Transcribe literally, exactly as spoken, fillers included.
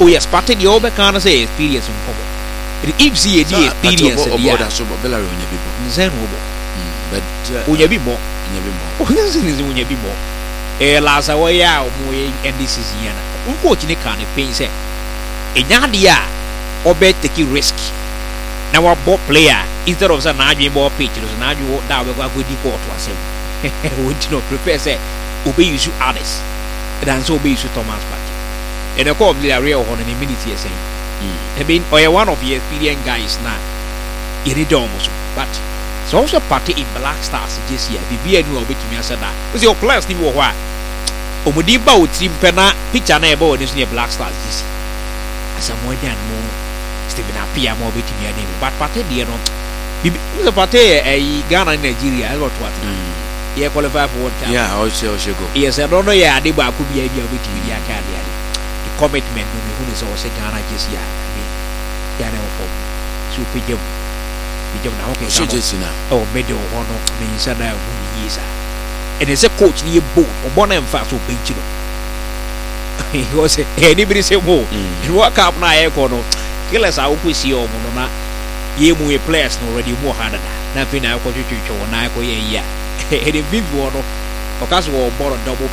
yes, party the over can say experience in Kobo. If see a experience in the other, so Bella when you be Zen Obo. But when you be more, when you be more. Eh, last away out, and this is Yana. Unfortunately, can't pay say. A Yadia or bet take risk. Now, our ball player, instead of Zanaji more pictures, now you walk down with a good report to us. Would you not prepare, say, obey you to others, and so obey you to Thomas Party. And a call the area on an immunity, say. I mean, or one of the experienced guys now, in it almost, but it's also a party in Black Stars this year. The beer will be to me as that. Was your plans to be what? Omudiba would team penna picture neighbor is near Black Stars this year. As a more than more. Stephen Apia more between your name, but party dear not. The party a Ghana in Nigeria, I got what. Yeah, qualify for what? Yeah, also should go. Yes, I don't know. Yeah, they could be a between the Academy. The commitment who is also Ghana this year. I mean, Ghana for super jump. The jump now, okay, so just now. Oh, middle one of me said that who is. And it's a coach near boat or one and fast or bench. He was anybody say more. You walk up now, echo. Killers are always see or Monona. Ye mu players already more harder. Nothing I go to church or I go yeah. And if you want to, because we were born double